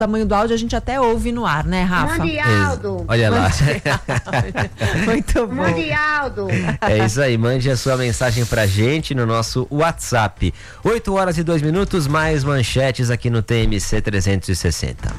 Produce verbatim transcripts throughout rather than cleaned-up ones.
tamanho do áudio a gente até ouve no ar, né, Rafa? Mande Aldo. Olha lá. Muito bom. Mande Aldo. É isso aí, mande a sua mensagem pra gente no nosso WhatsApp. oito horas e dois minutos, mais manchetes aqui no T M C trezentos e sessenta.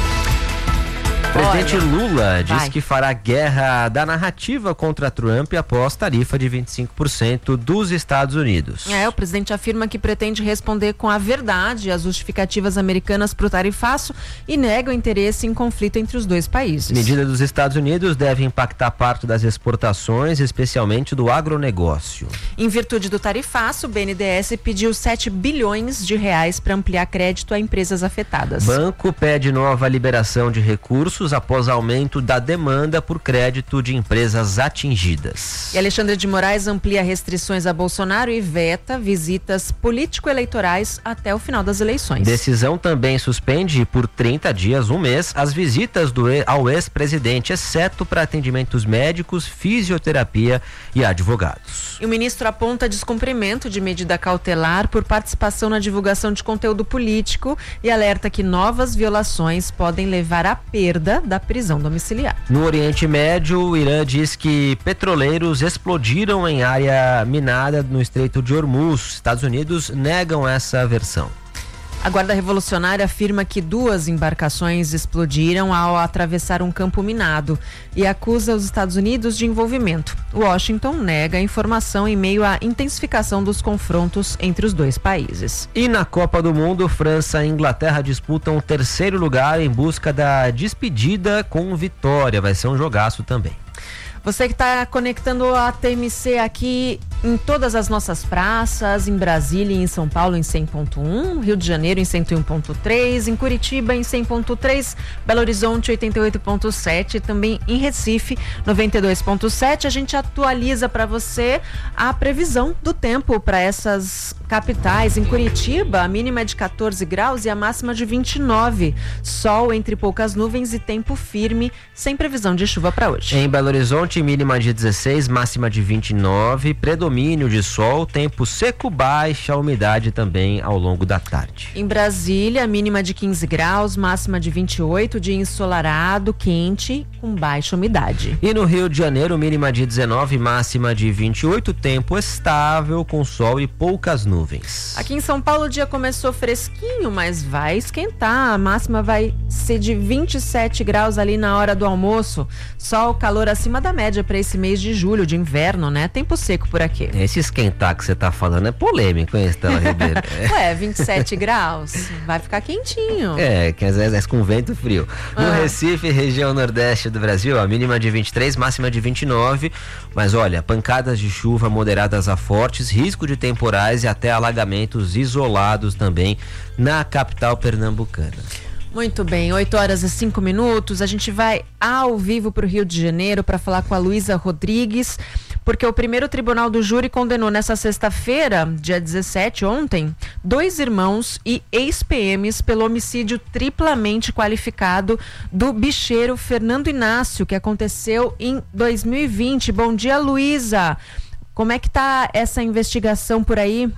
O presidente Olha, Lula diz vai. que fará guerra da narrativa contra Trump após tarifa de vinte e cinco por cento dos Estados Unidos. É, o presidente afirma que pretende responder com a verdade às justificativas americanas para o tarifaço e nega o interesse em conflito entre os dois países. Medida dos Estados Unidos deve impactar parte das exportações, especialmente do agronegócio. Em virtude do tarifaço, o B N D E S pediu sete bilhões de reais para ampliar crédito a empresas afetadas. Banco pede nova liberação de recursos após aumento da demanda por crédito de empresas atingidas. E Alexandre de Moraes amplia restrições a Bolsonaro e veta visitas político-eleitorais até o final das eleições. Decisão também suspende por trinta dias, um mês, as visitas do, ao ex-presidente, exceto para atendimentos médicos, fisioterapia e advogados. E o ministro aponta descumprimento de medida cautelar por participação na divulgação de conteúdo político e alerta que novas violações podem levar à perda da prisão domiciliar. No Oriente Médio, o Irã diz que petroleiros explodiram em área minada no Estreito de Hormuz. Estados Unidos negam essa versão. A Guarda Revolucionária afirma que duas embarcações explodiram ao atravessar um campo minado e acusa os Estados Unidos de envolvimento. Washington nega a informação em meio à intensificação dos confrontos entre os dois países. E na Copa do Mundo, França e Inglaterra disputam o terceiro lugar em busca da despedida com vitória. Vai ser um jogaço também. Você que está conectando a T M C aqui em todas as nossas praças, em Brasília e em São Paulo em cem ponto um, Rio de Janeiro em cento e um ponto três, em Curitiba em cem ponto três, Belo Horizonte oitenta e oito ponto sete, também em Recife noventa e dois ponto sete. A gente atualiza para você a previsão do tempo para essas capitais. Em Curitiba, a mínima é de quatorze graus e a máxima de vinte e nove. Sol entre poucas nuvens e tempo firme, sem previsão de chuva para hoje. Em Belo Horizonte, mínima de dezesseis, máxima de vinte e nove, predomínio de sol, tempo seco, baixa umidade também ao longo da tarde. Em Brasília, mínima de quinze graus, máxima de vinte e oito, dia ensolarado, quente, com baixa umidade. E no Rio de Janeiro, mínima de dezenove, máxima de vinte e oito, tempo estável, com sol e poucas nuvens. Aqui em São Paulo o dia começou fresquinho, mas vai esquentar. A máxima vai ser de vinte e sete graus ali na hora do almoço. Sol, calor acima da média para esse mês de julho, de inverno, né? Tempo seco por aqui. Esse esquentar que você tá falando é polêmico, hein, Estela Ribeiro? Ué, vinte e sete graus, vai ficar quentinho. É, que às vezes é com vento frio. No Ah. Recife, região nordeste do Brasil, a mínima de vinte e três, máxima de vinte e nove, mas olha, pancadas de chuva moderadas a fortes, risco de temporais e até alagamentos isolados também na capital pernambucana. Muito bem, oito horas e cinco minutos, a gente vai ao vivo para o Rio de Janeiro para falar com a Luísa Rodrigues, porque o primeiro tribunal do júri condenou nessa sexta-feira, dia dezessete, ontem, dois irmãos e ex-P Ms pelo homicídio triplamente qualificado do bicheiro Fernando Inácio, que aconteceu em dois mil e vinte. Bom dia, Luísa. Como é que tá essa investigação por aí?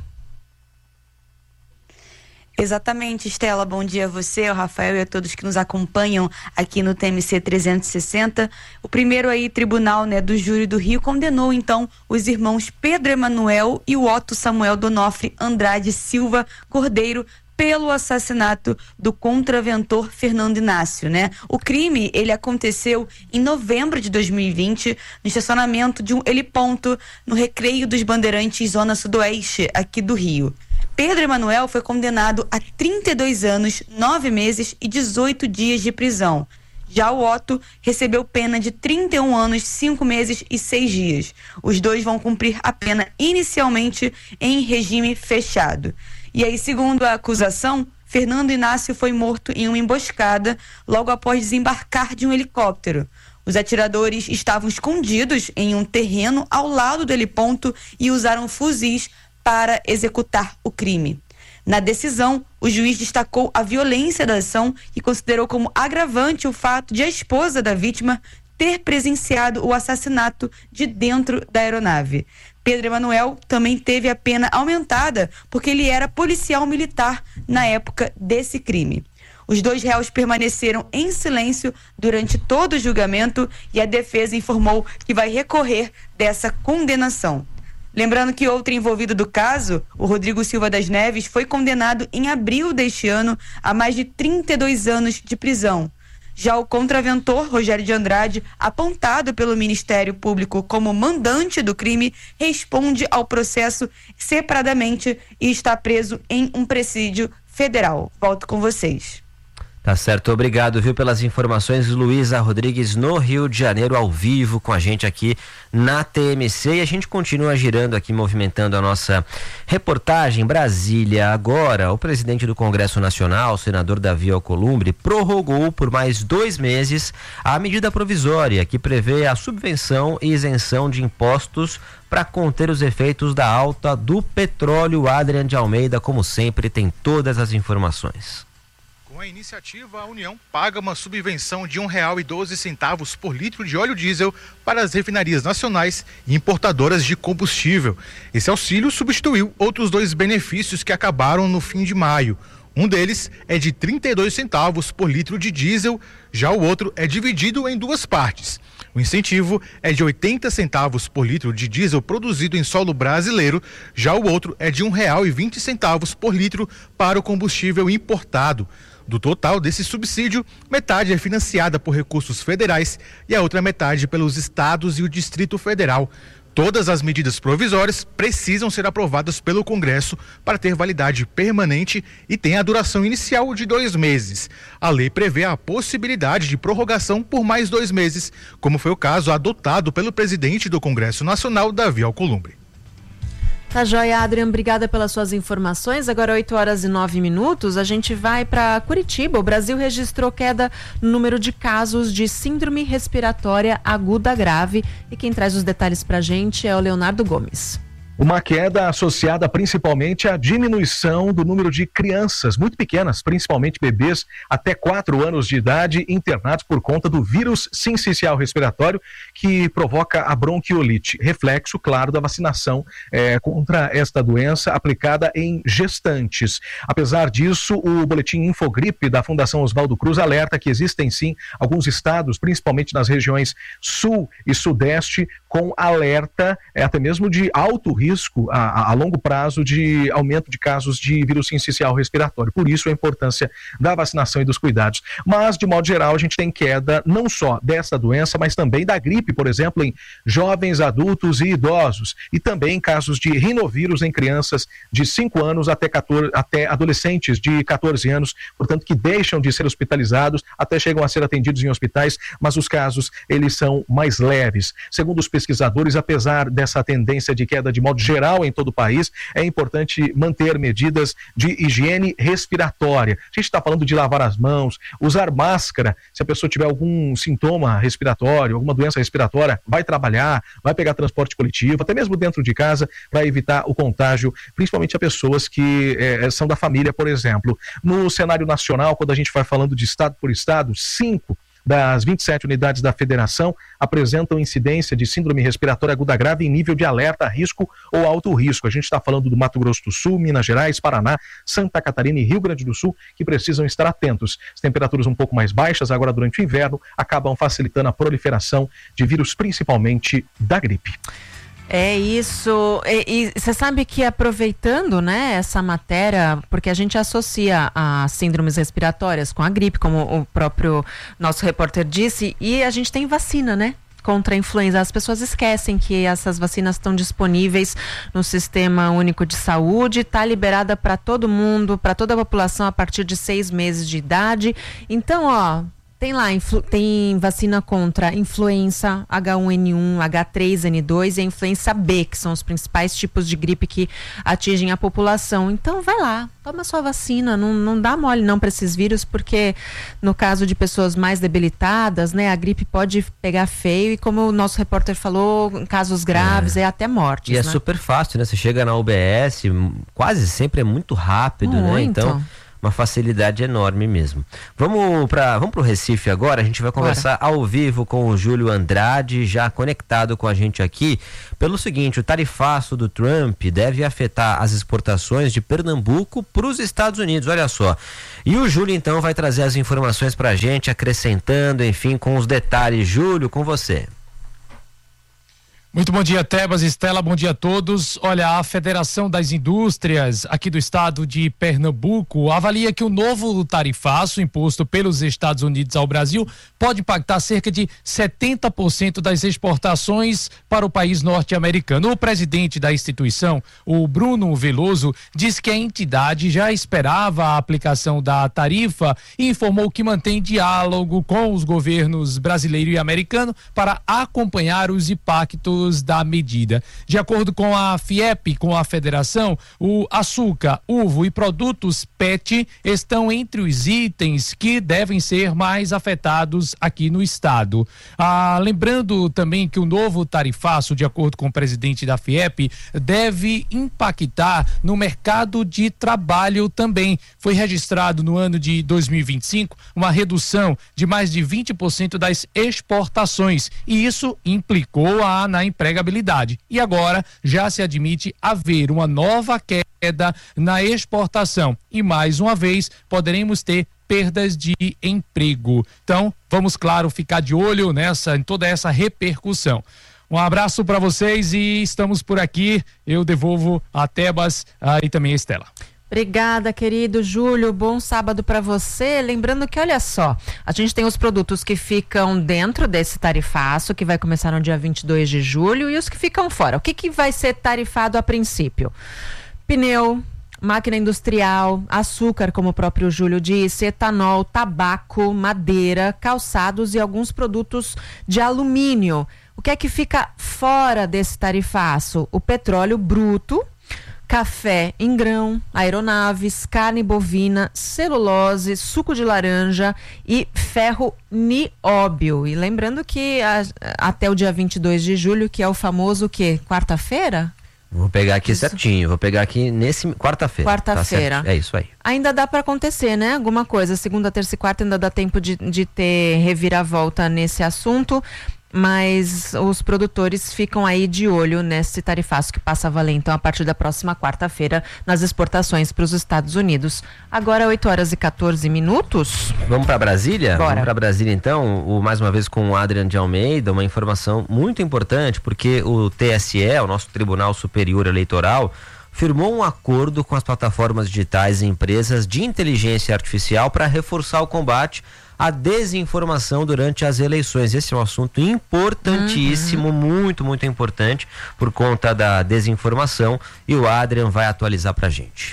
Exatamente, Estela. Bom dia a você, ao Rafael e a todos que nos acompanham aqui no T M C trezentos e sessenta. O primeiro aí, tribunal, né, do júri do Rio condenou então os irmãos Pedro Emanuel e o Otto Samuel Donofre Andrade Silva Cordeiro pelo assassinato do contraventor Fernando Inácio, né? O crime, ele aconteceu em novembro de dois mil e vinte no estacionamento de um heliponto no Recreio dos Bandeirantes, zona sudoeste aqui do Rio. Pedro Emanuel foi condenado a trinta e dois anos, nove meses e dezoito dias de prisão. Já o Otto recebeu pena de trinta e um anos, cinco meses e seis dias. Os dois vão cumprir a pena inicialmente em regime fechado. E aí, segundo a acusação, Fernando Inácio foi morto em uma emboscada logo após desembarcar de um helicóptero. Os atiradores estavam escondidos em um terreno ao lado do heliponto e usaram fuzis para executar o crime. Na decisão, o juiz destacou a violência da ação e considerou como agravante o fato de a esposa da vítima ter presenciado o assassinato de dentro da aeronave. Pedro Emanuel também teve a pena aumentada porque ele era policial militar na época desse crime. Os dois réus permaneceram em silêncio durante todo o julgamento e a defesa informou que vai recorrer dessa condenação. Lembrando que outro envolvido do caso, o Rodrigo Silva das Neves, foi condenado em abril deste ano a mais de trinta e dois anos de prisão. Já o contraventor, Rogério de Andrade, apontado pelo Ministério Público como mandante do crime, responde ao processo separadamente e está preso em um presídio federal. Volto com vocês. Tá certo, obrigado, viu, pelas informações. Luísa Rodrigues no Rio de Janeiro, ao vivo com a gente aqui na T M C, e a gente continua girando aqui, movimentando a nossa reportagem. Brasília. Agora, o presidente do Congresso Nacional, o senador Davi Alcolumbre, prorrogou por mais dois meses a medida provisória que prevê a subvenção e isenção de impostos para conter os efeitos da alta do petróleo. Adrian de Almeida, como sempre, tem todas as informações. Com a iniciativa, a União paga uma subvenção de um real e doze centavos por litro de óleo diesel para as refinarias nacionais e importadoras de combustível. Esse auxílio substituiu outros dois benefícios que acabaram no fim de maio. Um deles é de trinta e dois centavos por litro de diesel, já o outro é dividido em duas partes. O incentivo é de oitenta centavos por litro de diesel produzido em solo brasileiro, já o outro é de um real e vinte centavos por litro para o combustível importado. Do total desse subsídio, metade é financiada por recursos federais e a outra metade pelos estados e o Distrito Federal. Todas as medidas provisórias precisam ser aprovadas pelo Congresso para ter validade permanente e tem a duração inicial de dois meses. A lei prevê a possibilidade de prorrogação por mais dois meses, como foi o caso adotado pelo presidente do Congresso Nacional, Davi Alcolumbre. Tá joia, Adrian, obrigada pelas suas informações. Agora oito horas e nove minutos, a gente vai para Curitiba. O Brasil registrou queda no número de casos de síndrome respiratória aguda grave, e quem traz os detalhes para a gente é o Leonardo Gomes. Uma queda associada principalmente à diminuição do número de crianças muito pequenas, principalmente bebês até quatro anos de idade, internados por conta do vírus sincicial respiratório que provoca a bronquiolite, reflexo, claro, da vacinação é, contra esta doença aplicada em gestantes. Apesar disso, o boletim Infogripe da Fundação Oswaldo Cruz alerta que existem sim alguns estados, principalmente nas regiões sul e sudeste, com alerta é, até mesmo de alto risco risco a, a longo prazo de aumento de casos de vírus sincicial respiratório. Por isso a importância da vacinação e dos cuidados. Mas, de modo geral, a gente tem queda não só dessa doença, mas também da gripe, por exemplo, em jovens, adultos e idosos. E também casos de rinovírus em crianças de cinco anos até, quatorze, até adolescentes de quatorze anos, portanto, que deixam de ser hospitalizados, até chegam a ser atendidos em hospitais, mas os casos, eles são mais leves. Segundo os pesquisadores, apesar dessa tendência de queda de modo geral em todo o país, é importante manter medidas de higiene respiratória. A gente está falando de lavar as mãos, usar máscara, se a pessoa tiver algum sintoma respiratório, alguma doença respiratória, vai trabalhar, vai pegar transporte coletivo, até mesmo dentro de casa, para evitar o contágio, principalmente a pessoas que eh, são da família, por exemplo. No cenário nacional, quando a gente vai falando de estado por estado, cinco das vinte e sete unidades da federação apresentam incidência de síndrome respiratória aguda grave em nível de alerta, risco ou alto risco. A gente está falando do Mato Grosso do Sul, Minas Gerais, Paraná, Santa Catarina e Rio Grande do Sul, que precisam estar atentos. As temperaturas um pouco mais baixas agora durante o inverno acabam facilitando a proliferação de vírus, principalmente da gripe. É isso, e você sabe que aproveitando, né, essa matéria, porque a gente associa as síndromes respiratórias com a gripe, como o próprio nosso repórter disse, e a gente tem vacina, né, contra a influenza. As pessoas esquecem que essas vacinas estão disponíveis no Sistema Único de Saúde, está liberada para todo mundo, para toda a população a partir de seis meses de idade. Então, ó, tem lá, influ, tem vacina contra influenza, H um N um, H três N dois e a influenza B, que são os principais tipos de gripe que atingem a população. Então vai lá, toma sua vacina, não, não dá mole não para esses vírus, porque no caso de pessoas mais debilitadas, né, a gripe pode pegar feio e, como o nosso repórter falou, em casos graves é, é até mortes. E é né? super fácil, né? Você chega na U B S, quase sempre é muito rápido, muito. né? Então uma facilidade enorme mesmo. Vamos para vamos pro Recife agora, a gente vai conversar Bora. ao vivo com o Júlio Andrade, já conectado com a gente aqui, pelo seguinte: o tarifaço do Trump deve afetar as exportações de Pernambuco para os Estados Unidos, olha só. E o Júlio então vai trazer as informações para a gente, acrescentando, enfim, com os detalhes. Júlio, com você. Muito bom dia, Tebas, Estela, bom dia a todos. Olha, a Federação das Indústrias aqui do estado de Pernambuco avalia que o novo tarifaço imposto pelos Estados Unidos ao Brasil pode impactar cerca de setenta por cento das exportações para o país norte-americano. O presidente da instituição, o Bruno Veloso, disse que a entidade já esperava a aplicação da tarifa e informou que mantém diálogo com os governos brasileiro e americano para acompanhar os impactos da medida. De acordo com a FIEP, com a federação, o açúcar, uva e produtos P E T estão entre os itens que devem ser mais afetados aqui no estado. Ah, lembrando também que o novo tarifaço, de acordo com o presidente da FIEP, deve impactar no mercado de trabalho também. Foi registrado no ano de dois mil e vinte e cinco uma redução de mais de vinte por cento das exportações, e isso implicou a na empregabilidade. E agora já se admite haver uma nova queda na exportação e mais uma vez poderemos ter perdas de emprego. Então, vamos, claro, ficar de olho nessa, em toda essa repercussão. Um abraço para vocês e estamos por aqui. Eu devolvo a Tebas ah, e também a Estela. Obrigada, querido Júlio, bom sábado para você. Lembrando que, olha só, a gente tem os produtos que ficam dentro desse tarifaço, que vai começar no dia vinte e dois de julho, e os que ficam fora. O que, que vai ser tarifado a princípio? Pneu, máquina industrial, açúcar, como o próprio Júlio disse, etanol, tabaco, madeira, calçados e alguns produtos de alumínio. O que é que fica fora desse tarifaço? O petróleo bruto, café em grão, aeronaves, carne bovina, celulose, suco de laranja e ferro nióbio. E lembrando que a, até o dia vinte e dois de julho, que é o famoso quê? Quarta-feira? Vou pegar aqui Isso. certinho, vou pegar aqui nesse quarta-feira. Quarta-feira. Tá, é isso aí. Ainda dá para acontecer, né? Alguma coisa. Segunda, terça e quarta ainda dá tempo de, de ter reviravolta nesse assunto. Mas os produtores ficam aí de olho nesse tarifaço que passa a valer, então, a partir da próxima quarta-feira, nas exportações para os Estados Unidos. Agora, oito horas e quatorze minutos. Vamos para Brasília? Bora. Vamos para Brasília, então, o, mais uma vez com o Adrian de Almeida, uma informação muito importante, porque o T S E, o nosso Tribunal Superior Eleitoral, firmou um acordo com as plataformas digitais e empresas de inteligência artificial para reforçar o combate à desinformação durante as eleições. Esse é um assunto importantíssimo, uhum. muito, muito importante por conta da desinformação, e o Adrian vai atualizar pra gente.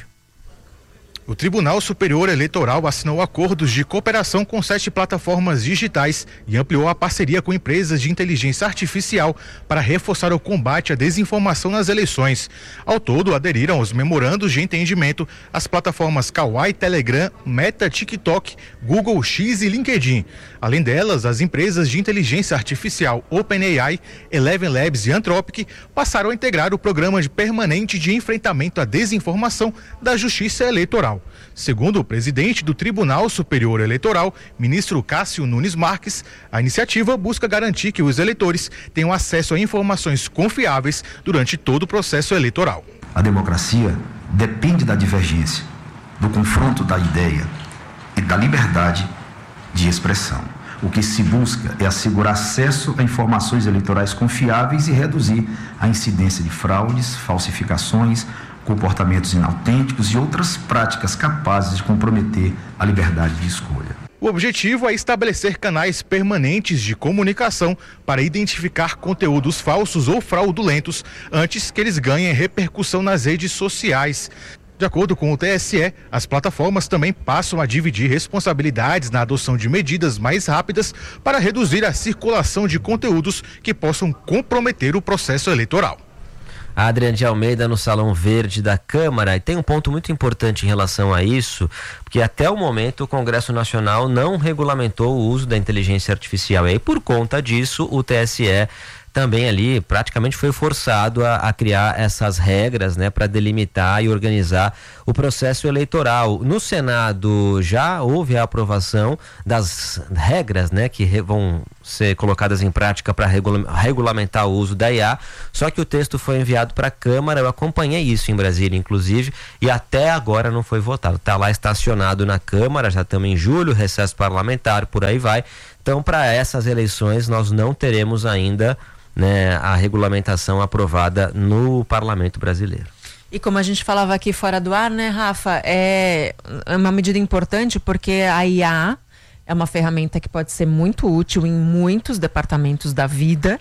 O Tribunal Superior Eleitoral assinou acordos de cooperação com sete plataformas digitais e ampliou a parceria com empresas de inteligência artificial para reforçar o combate à desinformação nas eleições. Ao todo, aderiram aos memorandos de entendimento as plataformas Kawaii, Telegram, Meta, TikTok, Google X e LinkedIn. Além delas, as empresas de inteligência artificial OpenAI, Eleven Labs e Anthropic passaram a integrar o programa de permanente de enfrentamento à desinformação da Justiça Eleitoral. Segundo o presidente do Tribunal Superior Eleitoral, ministro Cássio Nunes Marques, a iniciativa busca garantir que os eleitores tenham acesso a informações confiáveis durante todo o processo eleitoral. A democracia depende da divergência, do confronto da ideia e da liberdade de expressão. O que se busca é assegurar acesso a informações eleitorais confiáveis e reduzir a incidência de fraudes, falsificações, comportamentos inautênticos e outras práticas capazes de comprometer a liberdade de escolha. O objetivo é estabelecer canais permanentes de comunicação para identificar conteúdos falsos ou fraudulentos antes que eles ganhem repercussão nas redes sociais. De acordo com o T S E, as plataformas também passam a dividir responsabilidades na adoção de medidas mais rápidas para reduzir a circulação de conteúdos que possam comprometer o processo eleitoral. Adrian de Almeida no Salão Verde da Câmara, e tem um ponto muito importante em relação a isso, porque até o momento o Congresso Nacional não regulamentou o uso da inteligência artificial, e aí, por conta disso o T S E também ali praticamente foi forçado a, a criar essas regras, né, para delimitar e organizar o processo eleitoral. No Senado já houve a aprovação das regras, né, que re, vão ser colocadas em prática para regula, regulamentar o uso da I A, só que o texto foi enviado para a Câmara, eu acompanhei isso em Brasília, inclusive, e até agora não foi votado. Está lá estacionado na Câmara, já estamos em julho, recesso parlamentar, por aí vai. Então, para essas eleições, nós não teremos ainda, né, a regulamentação aprovada no Parlamento brasileiro. E como a gente falava aqui fora do ar, né, Rafa, é uma medida importante porque a I A é uma ferramenta que pode ser muito útil em muitos departamentos da vida,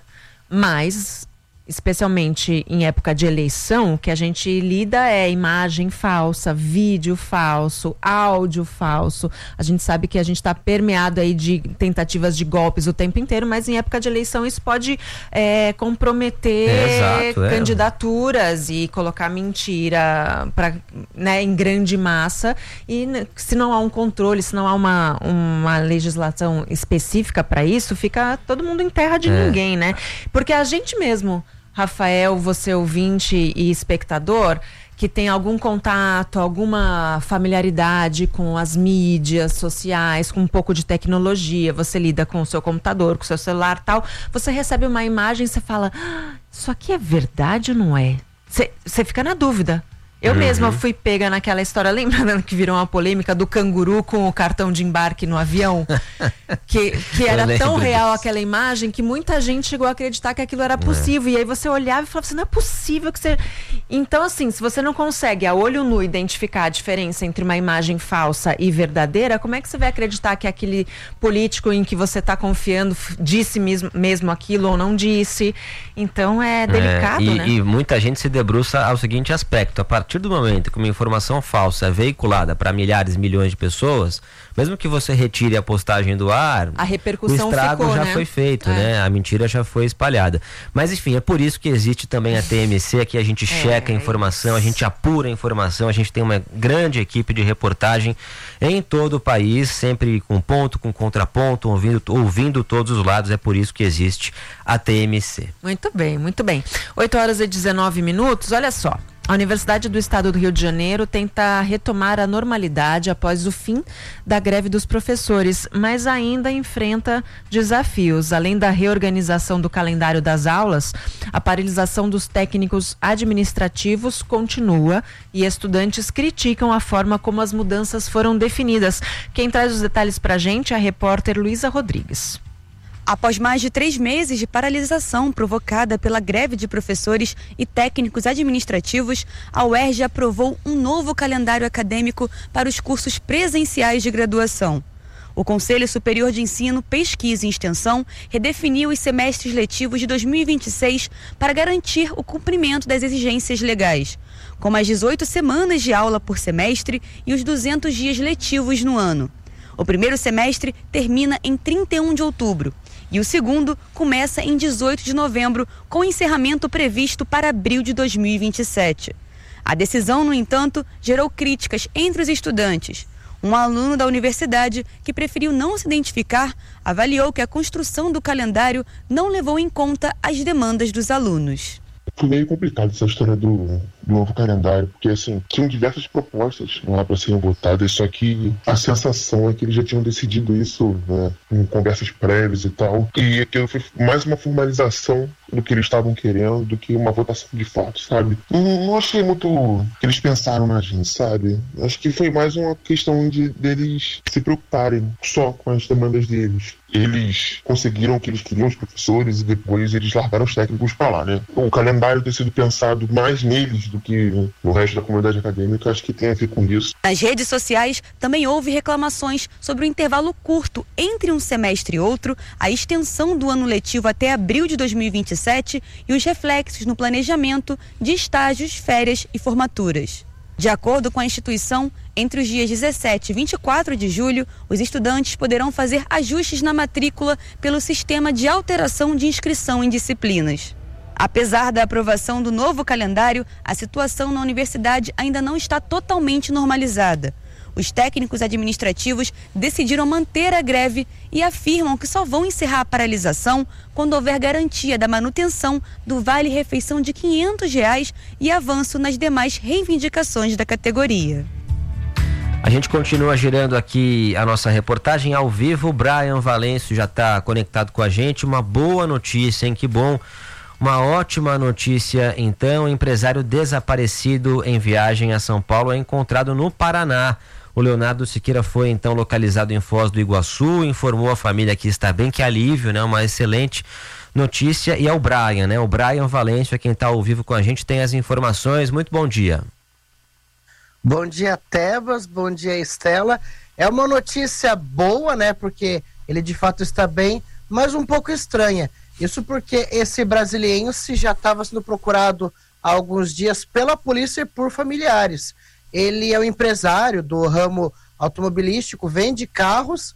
mas especialmente em época de eleição, o que a gente lida é imagem falsa, vídeo falso, áudio falso. A gente sabe que a gente está permeado aí de tentativas de golpes o tempo inteiro, mas em época de eleição isso pode é, comprometer é, exato, candidaturas é. e colocar mentira pra, né, em grande massa. E se não há um controle, se não há uma, uma legislação específica para isso, fica todo mundo em terra de é. ninguém, né? Porque a gente mesmo, Rafael, você ouvinte e espectador, que tem algum contato, alguma familiaridade com as mídias sociais, com um pouco de tecnologia, você lida com o seu computador, com o seu celular e tal, você recebe uma imagem e você fala, ah, isso aqui é verdade ou não é? Você fica na dúvida. Eu uhum. mesma fui pega naquela história, lembra que virou uma polêmica do canguru com o cartão de embarque no avião? que, que era tão real disso. Aquela imagem que muita gente chegou a acreditar que aquilo era possível. É. E aí você olhava e falava assim, não é possível que você... Então assim, se você não consegue a olho nu identificar a diferença entre uma imagem falsa e verdadeira, como é que você vai acreditar que aquele político em que você está confiando disse mesmo, mesmo aquilo ou não disse? Então é delicado, é, e, né? E muita gente se debruça ao seguinte aspecto, a partir A partir do momento que uma informação falsa é veiculada para milhares, milhões de pessoas, mesmo que você retire a postagem do ar, a repercussão o estrago ficou, já né? foi feito, é. né? A mentira já foi espalhada. Mas enfim, é por isso que existe também a T M C, aqui a gente é, checa a informação, a gente apura a informação, a gente tem uma grande equipe de reportagem em todo o país, sempre com ponto, com contraponto, ouvindo, ouvindo todos os lados, é por isso que existe a T M C. Muito bem, muito bem. oito horas e dezenove minutos, olha só. A Universidade do Estado do Rio de Janeiro tenta retomar a normalidade após o fim da greve dos professores, mas ainda enfrenta desafios. Além da reorganização do calendário das aulas, a paralisação dos técnicos administrativos continua e estudantes criticam a forma como as mudanças foram definidas. Quem traz os detalhes para a gente é a repórter Luísa Rodrigues. Após mais de três meses de paralisação provocada pela greve de professores e técnicos administrativos, a U E R J aprovou um novo calendário acadêmico para os cursos presenciais de graduação. O Conselho Superior de Ensino, Pesquisa e Extensão redefiniu os semestres letivos de dois mil e vinte e seis para garantir o cumprimento das exigências legais, com mais dezoito semanas de aula por semestre e os duzentos dias letivos no ano. O primeiro semestre termina em trinta e um de outubro. E o segundo começa em dezoito de novembro, com encerramento previsto para abril de dois mil e vinte e sete. A decisão, no entanto, gerou críticas entre os estudantes. Um aluno da universidade, que preferiu não se identificar, avaliou que a construção do calendário não levou em conta as demandas dos alunos. Foi meio complicado essa história do, do novo calendário, porque assim, tinham diversas propostas lá para serem votadas, só que a sensação é que eles já tinham decidido isso, né, em conversas prévias e tal, e aquilo foi mais uma formalização do que eles estavam querendo do que uma votação de fato, sabe? Não, não achei muito que eles pensaram na gente, sabe? Acho que foi mais uma questão de deles se preocuparem só com as demandas deles. Eles conseguiram o que eles queriam, os professores, e depois eles largaram os técnicos para lá, né? O calendário ter sido pensado mais neles do que no resto da comunidade acadêmica, acho que tem a ver com isso. Nas redes sociais também houve reclamações sobre o intervalo curto entre um semestre e outro, a extensão do ano letivo até abril de dois mil e vinte e sete e os reflexos no planejamento de estágios, férias e formaturas. De acordo com a instituição, entre os dias dezessete e vinte e quatro de julho, os estudantes poderão fazer ajustes na matrícula pelo sistema de alteração de inscrição em disciplinas. Apesar da aprovação do novo calendário, a situação na universidade ainda não está totalmente normalizada. Os técnicos administrativos decidiram manter a greve e afirmam que só vão encerrar a paralisação quando houver garantia da manutenção do vale-refeição de quinhentos reais e avanço nas demais reivindicações da categoria. A gente continua girando aqui a nossa reportagem ao vivo. O Brian Valêncio já está conectado com a gente. Uma boa notícia, hein? Que bom. Uma ótima notícia, então. Empresário desaparecido em viagem a São Paulo é encontrado no Paraná. O Leonardo Siqueira foi, então, localizado em Foz do Iguaçu, informou a família que está bem, que alívio, né? Uma excelente notícia. E é o Brian, né? O Brian Valêncio é quem está ao vivo com a gente, tem as informações. Muito bom dia. Bom dia, Tebas, bom dia, Estela. É uma notícia boa, né, porque ele de fato está bem, mas um pouco estranha. Isso porque esse brasiliense já estava sendo procurado há alguns dias pela polícia e por familiares. Ele é um empresário do ramo automobilístico, vende carros,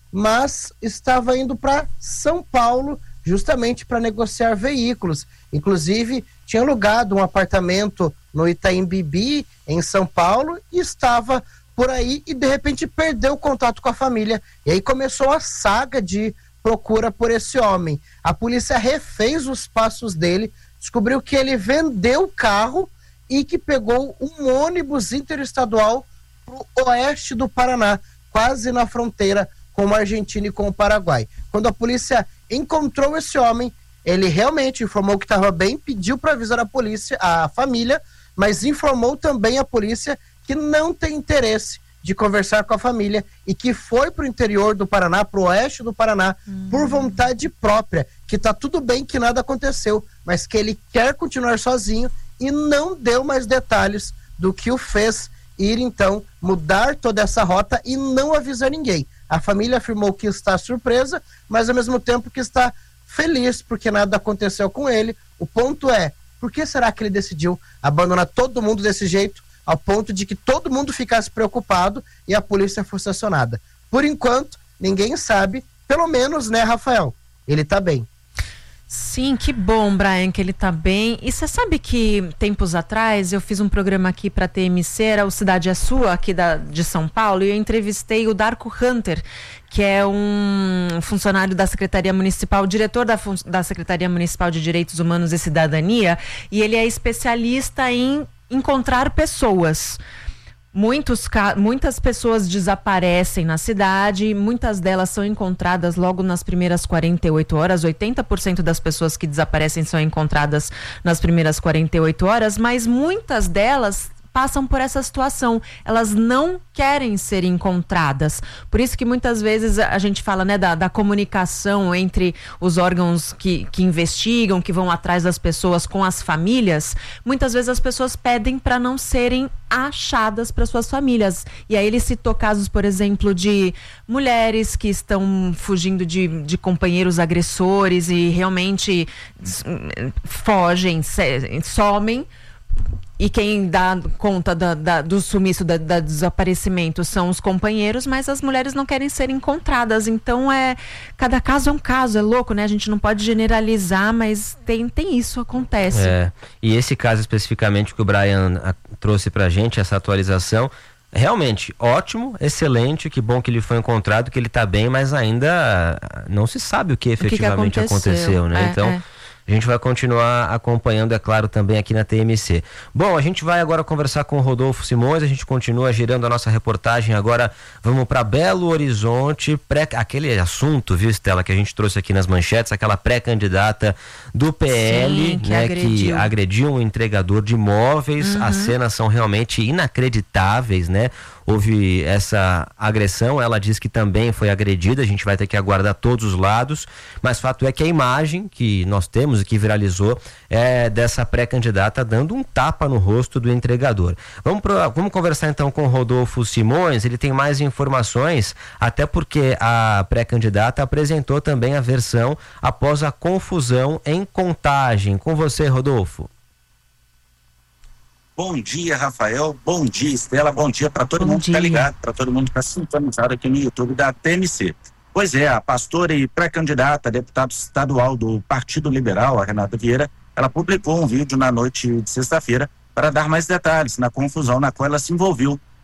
mas estava indo para São Paulo justamente para negociar veículos. Inclusive, tinha alugado um apartamento no Itaim Bibi, em São Paulo, e estava por aí e de repente perdeu o contato com a família. E aí começou a saga de procura por esse homem. A polícia refez os passos dele, descobriu que ele vendeu o carro e que pegou um ônibus interestadual para o oeste do Paraná, quase na fronteira com a Argentina e com o Paraguai. Quando a polícia encontrou esse homem, ele realmente informou que estava bem, pediu para avisar a polícia, a família, mas informou também a polícia que não tem interesse de conversar com a família e que foi para o interior do Paraná, para o oeste do Paraná, uhum. por vontade própria, que está tudo bem, que nada aconteceu, mas que ele quer continuar sozinho e não deu mais detalhes do que o fez ir, então, mudar toda essa rota e não avisar ninguém. A família afirmou que está surpresa, mas ao mesmo tempo que está feliz porque nada aconteceu com ele. O ponto é, por que será que ele decidiu abandonar todo mundo desse jeito, ao ponto de que todo mundo ficasse preocupado e a polícia fosse acionada? Por enquanto, ninguém sabe, pelo menos, né, Rafael? Ele tá bem. Sim, que bom, Brian, que ele tá bem. E você sabe que tempos atrás eu fiz um programa aqui para T M C, era o Cidade é Sua, aqui da, de São Paulo, e eu entrevistei o Darko Hunter, que é um funcionário da Secretaria Municipal, diretor da, da Secretaria Municipal de Direitos Humanos e Cidadania, e ele é especialista em encontrar pessoas. Muitos, muitas pessoas desaparecem na cidade, muitas delas são encontradas logo nas primeiras quarenta e oito horas, oitenta por cento das pessoas que desaparecem são encontradas nas primeiras quarenta e oito horas, mas muitas delas passam por essa situação, elas não querem ser encontradas. Por isso que muitas vezes a gente fala, né, da, da comunicação entre os órgãos que, que investigam, que vão atrás das pessoas com as famílias. Muitas vezes as pessoas pedem para não serem achadas para suas famílias. E aí ele citou casos, por exemplo, de mulheres que estão fugindo de, de companheiros agressores e realmente fogem, somem. E quem dá conta da, da, do sumiço, da, da desaparecimento são os companheiros, mas as mulheres não querem ser encontradas. Então, é, cada caso é um caso, é louco, né? A gente não pode generalizar, mas tem, tem isso, acontece. É, e esse caso especificamente que o Brian a, trouxe pra gente, essa atualização, realmente ótimo, excelente, que bom que ele foi encontrado, que ele tá bem, mas ainda não se sabe o que efetivamente o que que aconteceu, aconteceu, né? É, então... É. A gente vai continuar acompanhando, é claro, também aqui na T M C. Bom, a gente vai agora conversar com o Rodolfo Simões, a gente continua girando a nossa reportagem. Agora vamos para Belo Horizonte, pré, aquele assunto, viu, Estela, que a gente trouxe aqui nas manchetes, aquela pré-candidata do P L, Sim, que, né, agrediu. que agrediu um entregador de imóveis. Uhum. As cenas são realmente inacreditáveis, né? Houve essa agressão, ela diz que também foi agredida, a gente vai ter que aguardar todos os lados, mas fato é que a imagem que nós temos e que viralizou é dessa pré-candidata dando um tapa no rosto do entregador. Vamos, pro, vamos conversar então com o Rodolfo Simões, ele tem mais informações, até porque a pré-candidata apresentou também a versão após a confusão em Contagem. Com você, Rodolfo. Bom dia, Rafael. Bom dia, Estela. Bom dia para todo Bom mundo que está dia. ligado, para todo mundo que está sintonizado aqui no YouTube da T M C. Pois é, a pastora e pré-candidata a deputado estadual do Partido Liberal, a Renata Vieira, ela publicou um vídeo na noite de sexta-feira para dar mais detalhes na confusão na qual ela se envolveu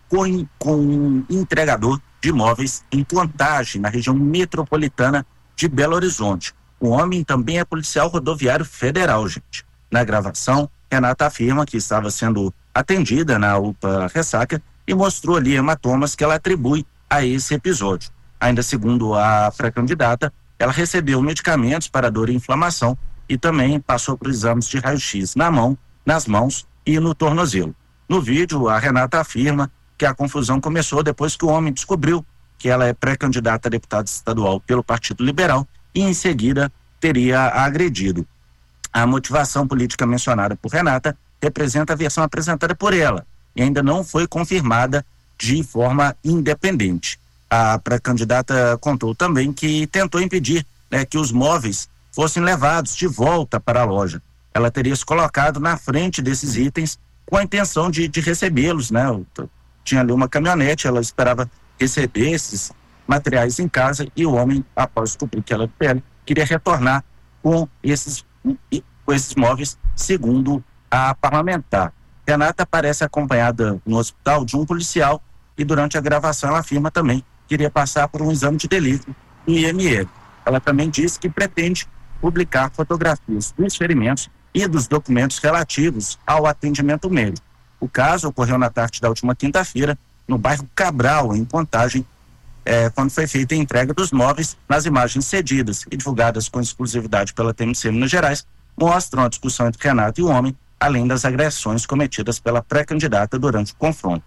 com, com um entregador de imóveis em Contagem, na região metropolitana de Belo Horizonte. O homem também é policial rodoviário federal, gente. Na gravação, Renata afirma que estava sendo atendida na U P A Ressaca e mostrou ali hematomas que ela atribui a esse episódio. Ainda segundo a pré-candidata, ela recebeu medicamentos para dor e inflamação e também passou por exames de raio-x na mão, nas mãos e no tornozelo. No vídeo, a Renata afirma que a confusão começou depois que o homem descobriu que ela é pré-candidata a deputada estadual pelo Partido Liberal e em seguida teria a agredido. A motivação política mencionada por Renata representa a versão apresentada por ela e ainda não foi confirmada de forma independente. A pré-candidata contou também que tentou impedir, né, que os móveis fossem levados de volta para a loja. Ela teria se colocado na frente desses itens com a intenção de, de recebê-los, né? Tinha ali uma caminhonete, ela esperava receber esses materiais em casa e o homem, após descobrir que ela era pele, queria retornar com esses, com esses móveis, segundo a parlamentar. Renata aparece acompanhada no hospital de um policial e durante a gravação ela afirma também que iria passar por um exame de delito no I M L. Ela também disse que pretende publicar fotografias dos ferimentos e dos documentos relativos ao atendimento médico. O caso ocorreu na tarde da última quinta-feira, no bairro Cabral, em Contagem, é, quando foi feita a entrega dos móveis. Nas imagens cedidas e divulgadas com exclusividade pela T M C Minas Gerais, mostram a discussão entre Renata e o homem, além das agressões cometidas pela pré-candidata durante o confronto.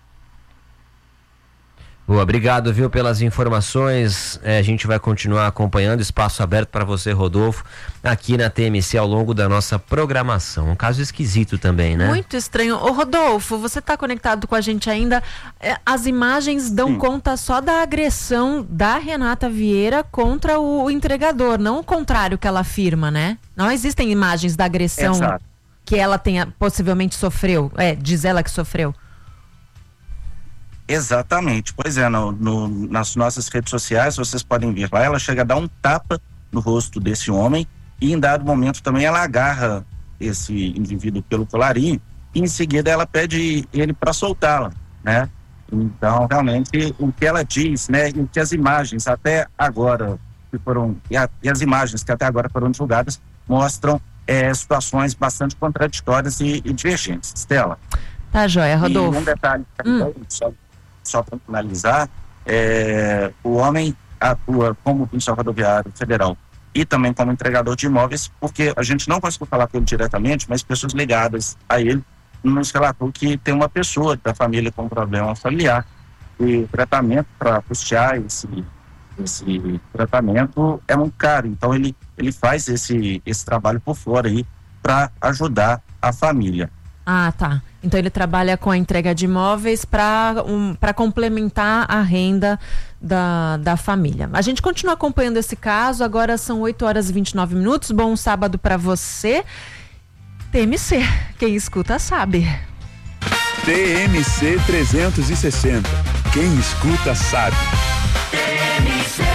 Boa, obrigado, viu, pelas informações. É, a gente vai continuar acompanhando, espaço aberto para você, Rodolfo, aqui na T M C ao longo da nossa programação. Um caso esquisito também, né? Muito estranho. Ô, Rodolfo, você está conectado com a gente ainda? É, as imagens dão Sim. conta só da agressão da Renata Vieira contra o, o entregador, não o contrário que ela afirma, né? Não existem imagens da agressão Exato. que ela tenha possivelmente sofreu. É, diz ela que sofreu. Exatamente, pois é, no, no, nas nossas redes sociais vocês podem ver lá, ela chega a dar um tapa no rosto desse homem e em dado momento também ela agarra esse indivíduo pelo colarinho e em seguida ela pede ele para soltá-la, né? Então realmente o que ela diz, né, e o que as imagens até agora que foram, e, a, e as imagens que até agora foram divulgadas mostram é, situações bastante contraditórias e, e divergentes. Estela. Tá joia, Rodolfo. E um detalhe, hum. só Só para finalizar, é, o homem atua como policial rodoviário federal e também como entregador de imóveis, porque a gente não conseguiu falar com ele diretamente, mas pessoas ligadas a ele nos relatou que tem uma pessoa da família com problema familiar e o tratamento para custear esse, esse tratamento é muito caro. Então ele, ele faz esse, esse trabalho por fora aí para ajudar a família. Ah, tá. Então ele trabalha com a entrega de imóveis para um, para complementar a renda da, da família. A gente continua acompanhando esse caso, agora são oito horas e vinte e nove minutos. Bom sábado para você. T M C, quem escuta sabe. T M C trezentos e sessenta, quem escuta sabe. T M C.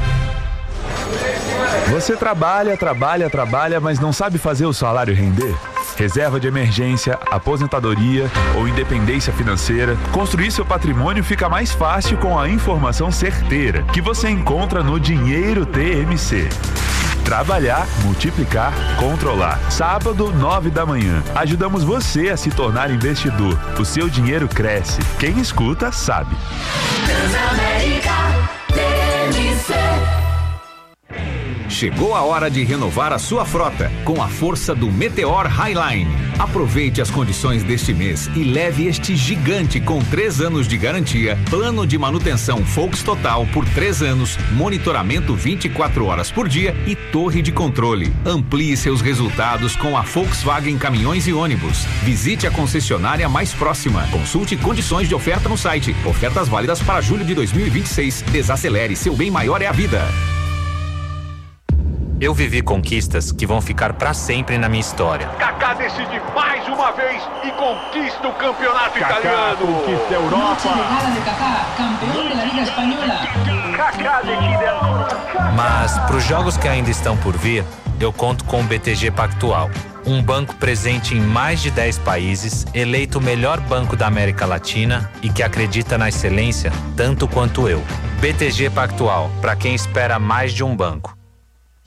Você trabalha, trabalha, trabalha, mas não sabe fazer o salário render? Reserva de emergência, aposentadoria ou independência financeira, construir seu patrimônio fica mais fácil com a informação certeira que você encontra no Dinheiro T M C. Trabalhar, multiplicar, controlar. Sábado, nove da manhã. Ajudamos você a se tornar investidor. O seu dinheiro cresce. Quem escuta, sabe. Transamérica T M C. Chegou a hora de renovar a sua frota com a força do Meteor Highline. Aproveite as condições deste mês e leve este gigante com três anos de garantia, plano de manutenção Volks Total por três anos, monitoramento vinte e quatro horas por dia e torre de controle. Amplie seus resultados com a Volkswagen Caminhões e Ônibus. Visite a concessionária mais próxima. Consulte condições de oferta no site. Ofertas válidas para julho de dois mil e vinte e seis. Desacelere, seu bem maior é a vida. Eu vivi conquistas que vão ficar para sempre na minha história. Kaká decide mais uma vez e conquista o campeonato Kaká italiano. Conquista a Europa. De Kaká, campeão da Liga Espanhola. Kaká decide. Mas para os jogos que ainda estão por vir, eu conto com o B T G Pactual. Um banco presente em mais de dez países, eleito o melhor banco da América Latina e que acredita na excelência tanto quanto eu. B T G Pactual, para quem espera mais de um banco.